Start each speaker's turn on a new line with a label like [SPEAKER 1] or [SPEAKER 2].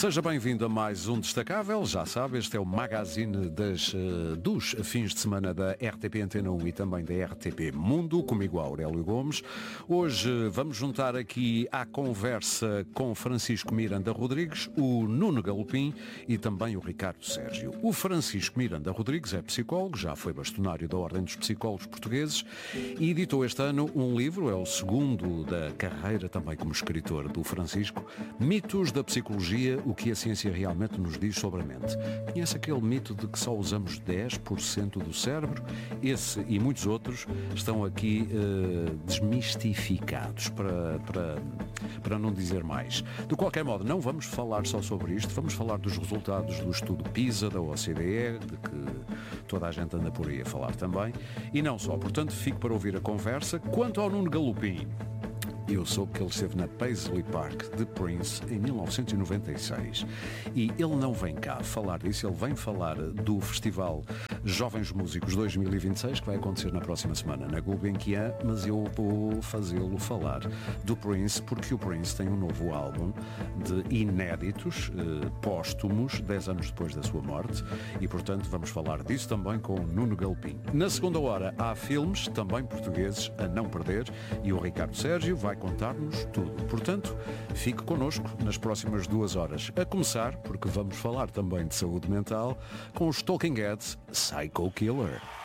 [SPEAKER 1] Seja bem-vindo a mais um Destacável. Já sabe, este é o magazine dos fins de semana da RTP Antena 1 e também da RTP Mundo, comigo Aurélio Gomes. Hoje vamos juntar aqui à conversa com Francisco Miranda Rodrigues, o Nuno Galopim e também o Ricardo Sérgio. O Francisco Miranda Rodrigues é psicólogo, já foi bastonário da Ordem dos Psicólogos Portugueses e editou este ano um livro, é o segundo da carreira também como escritor do Francisco, Mitos da Psicologia, o que a ciência realmente nos diz sobre a mente. Conhece aquele mito de que só usamos 10% do cérebro? Esse e muitos outros estão aqui desmistificados, para não dizer mais. De qualquer modo, não vamos falar só sobre isto, vamos falar dos resultados do estudo PISA, da OCDE, de que toda a gente anda por aí a falar também, e não só. Portanto, fico para ouvir a conversa. Quanto ao Nuno Galopim, eu soube que ele esteve na Paisley Park de Prince em 1996 e ele não vem cá falar disso, ele vem falar do Festival Jovens Músicos 2026 que vai acontecer na próxima semana na Gulbenkian, mas eu vou fazê-lo falar do Prince porque o Prince tem um novo álbum de inéditos póstumos 10 anos depois da sua morte e portanto vamos falar disso também com o Nuno Galopim. Na segunda hora há filmes, também portugueses, a não perder e o Ricardo Sérgio vai contar-nos tudo. Portanto, fique connosco nas próximas 2 horas. A começar, porque vamos falar também de saúde mental, com os Talking Heads Psycho Killer.